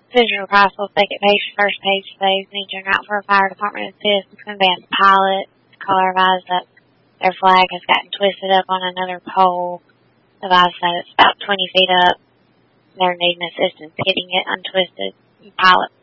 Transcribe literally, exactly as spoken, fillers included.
Central Crossville, second page, first page today. Featuring out for a fire department assist. It's going to be on the pilot. Caller advised that their flag has gotten twisted up on another pole. The advised that it's about twenty feet up. They're needing assistance getting it untwisted. The pilot